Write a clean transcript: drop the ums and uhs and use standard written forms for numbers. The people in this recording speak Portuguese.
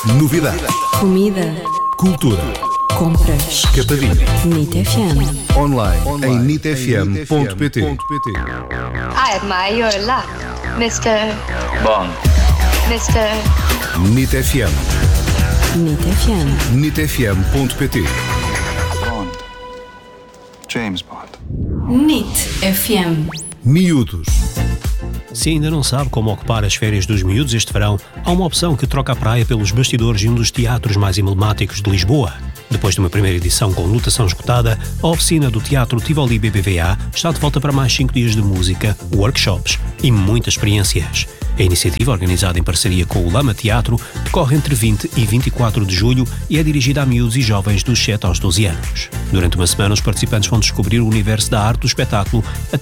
Novidades. Comida. Cultura. Compras. Capadinho. NIT FM. Online em nitfm.pt. I admire your luck, Mr. Bond. Mr. NIT FM. NIT FM. nitfm.pt. Bond. James Bond. NIT FM. Miúdos. Se ainda não sabe como ocupar as férias dos miúdos este verão, há uma opção que troca a praia pelos bastidores de um dos teatros mais emblemáticos de Lisboa. Depois de uma primeira edição com lotação esgotada, a oficina do Teatro Tivoli BBVA está de volta para mais 5 dias de música, workshops e muitas experiências. A iniciativa, organizada em parceria com o Lama Teatro, decorre entre 20 e 24 de julho e é dirigida a miúdos e jovens dos 7 aos 12 anos. Durante uma semana, os participantes vão descobrir o universo da arte do espetáculo